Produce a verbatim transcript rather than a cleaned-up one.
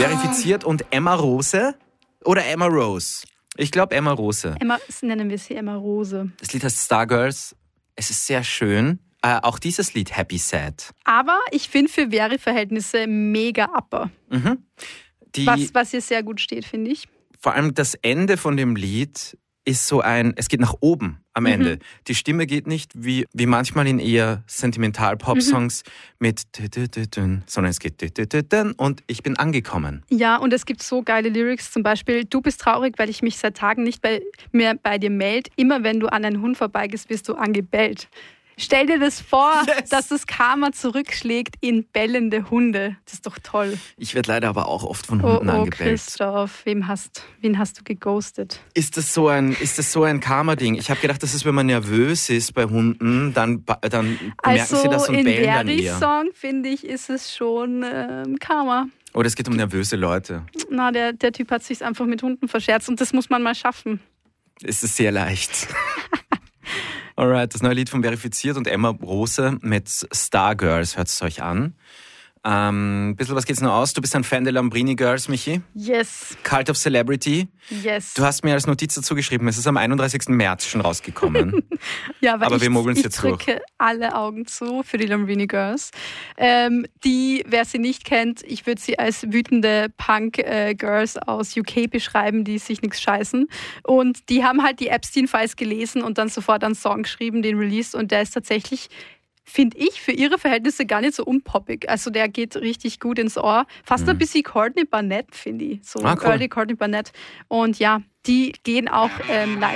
Verifiziert und Emma Rose oder Emma Rose? Ich glaube Emma Rose. Emma, nennen wir sie Emma Rose. Das Lied heißt Stargirls. Es ist sehr schön. Äh, auch dieses Lied Happy Sad. Aber ich finde für Veri-Verhältnisse mega upper. Mhm. Die, was, was ihr sehr gut steht, finde ich. Vor allem das Ende von dem Lied ist so ein, es geht nach oben am Ende. Mhm. Die Stimme geht nicht wie, wie manchmal in eher Sentimental-Pop-Songs mhm. mit sondern es geht und ich bin angekommen. Ja, und es gibt so geile Lyrics, zum Beispiel: Du bist traurig, weil ich mich seit Tagen nicht bei, mehr bei dir melde. Immer wenn du an einen Hund vorbeigehst, wirst du angebellt. Stell dir das vor, yes. dass das Karma zurückschlägt in bellende Hunde. Das ist doch toll. Ich werde leider aber auch oft von Hunden oh, oh, angebellt. Christoph, wem hast, wen hast du geghostet? Ist das so ein, ist das so ein Karma-Ding? Ich habe gedacht, das ist, wenn man nervös ist bei Hunden, dann, dann merken also sie das und bellen dann eher. Also in Veris Song, finde ich, ist es schon ähm, Karma. Oder es geht um nervöse Leute. Na, der, der Typ hat sich einfach mit Hunden verscherzt und das muss man mal schaffen. Es ist sehr leicht. Alright, das neue Lied von Verifiziert und Emma Rose mit Stargirls. Hört es euch an. Ähm, ein bisschen was geht's noch aus? Du bist ein Fan der Lambrini Girls, Michi? Yes. Cult of Celebrity? Yes. Du hast mir als Notiz dazu geschrieben, es ist am einunddreißigsten März schon rausgekommen. Ja, weil aber ich, wir mogeln ich jetzt drücke durch. alle Augen zu für die Lambrini Girls. Ähm, die, wer sie nicht kennt, ich würde sie als wütende Punk-Girls aus U K beschreiben, die sich nichts scheißen. Und die haben halt die Epstein-Files gelesen und dann sofort einen Song geschrieben, den released, und der ist tatsächlich, finde ich, für ihre Verhältnisse gar nicht so unpoppig. Also der geht richtig gut ins Ohr. Fast mhm. ein bisschen Courtney Barnett, finde ich. So ah, cool. Early Courtney Barnett. Und ja, die gehen auch ähm, live.